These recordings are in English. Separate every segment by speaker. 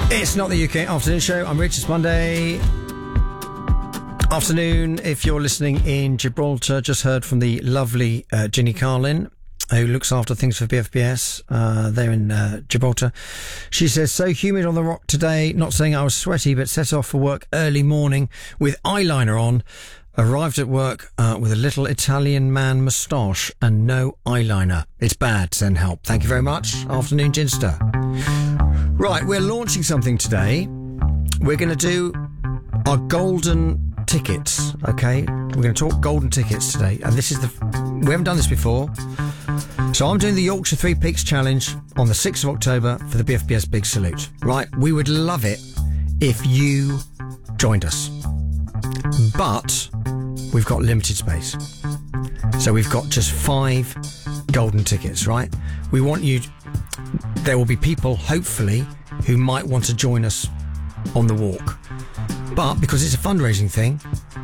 Speaker 1: It's not the UK afternoon show. I'm Rich. It's Monday afternoon. If you're listening in Gibraltar, just heard from the lovely Ginny Carlin, who looks after things for BFBS there in Gibraltar. She says, so humid on the rock today. Not saying I was sweaty, but set off for work early morning with eyeliner on. Arrived at work with a little Italian man moustache and no eyeliner. It's bad. Send help. Thank you very much. Afternoon, Ginster. Right, we're launching something today. We're going to do our golden tickets, okay? We're going to talk golden tickets today. And this is we haven't done this before. So I'm doing the Yorkshire Three Peaks Challenge on the 6th of October for the BFBS Big Salute. Right, we would love it if you joined us. But we've got limited space. So we've got just 5 golden tickets, right? We want you... There will be people, hopefully, who might want to join us on the walk. But because it's a fundraising thing,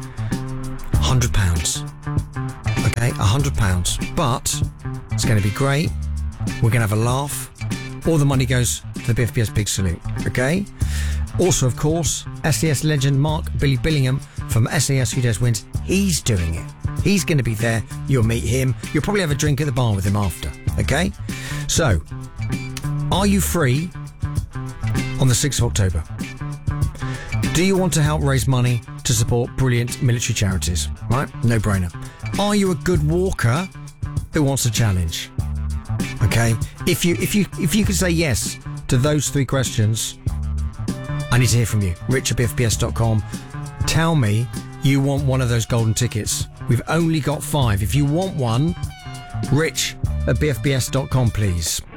Speaker 1: £100. Okay, £100. But it's going to be great. We're going to have a laugh. All the money goes to the BFBS Big Salute. Okay? Also, of course, SAS legend Mark Billy Billingham from SAS Who Dares Wins. He's doing it. He's going to be there. You'll meet him. You'll probably have a drink at the bar with him after. Okay? So... are you free on the 6th of October? Do you want to help raise money to support brilliant military charities? Right? No brainer. Are you a good walker who wants a challenge? Okay? If you could say yes to those 3 questions, I need to hear from you. rich@bfbs.com. Tell me you want one of those golden tickets. We've only got 5. If you want one, rich@bfbs.com, please.